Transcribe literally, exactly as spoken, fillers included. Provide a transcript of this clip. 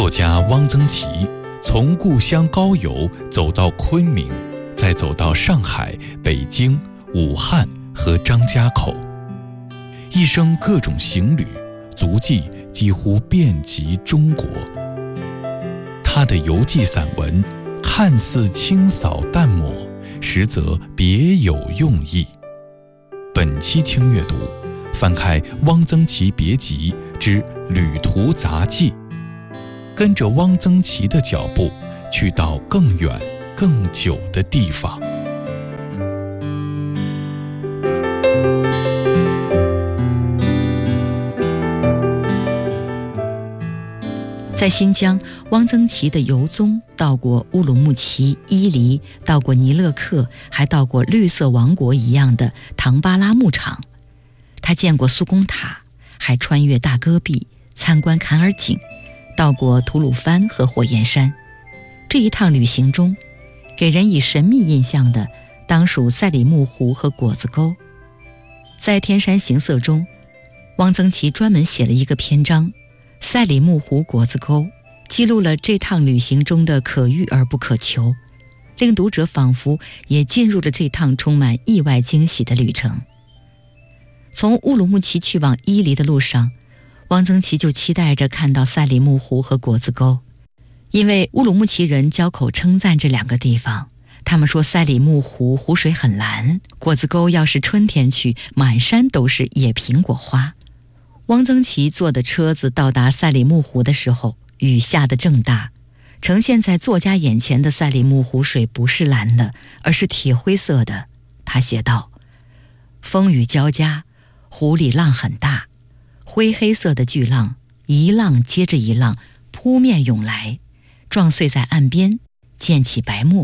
作家汪曾祺从故乡高邮走到昆明，再走到上海、北京、武汉和张家口，一生各种行旅，足迹几乎遍及中国。他的游记散文看似清扫淡抹，实则别有用意。本期轻阅读，翻开《汪曾祺别集之旅途杂记》，跟着汪曾祺的脚步，去到更远、更久的地方。 在新疆，汪曾祺的游踪到过乌鲁木齐、伊犁，到过尼勒克，还到过绿色王国一样的唐巴拉牧场。他见过苏公塔，还穿越大戈壁，参观坎儿井，到过吐鲁番和火焰山。这一趟旅行中，给人以神秘印象的当属赛里木湖和果子沟。在《天山行色》中，汪曾祺专门写了一个篇章，赛里木湖果子沟，记录了这趟旅行中的可遇而不可求，令读者仿佛也进入了这趟充满意外惊喜的旅程。从乌鲁木齐去往伊犁的路上，汪曾祺就期待着看到赛里木湖和果子沟，因为乌鲁木齐人交口称赞这两个地方。他们说赛里木湖湖水很蓝，果子沟要是春天去，满山都是野苹果花。汪曾祺坐的车子到达赛里木湖的时候，雨下得正大，呈现在作家眼前的赛里木湖水不是蓝的，而是铁灰色的。他写道：风雨交加，湖里浪很大，灰黑色的巨浪一浪接着一浪扑面涌来，撞碎在岸边，溅起白沫。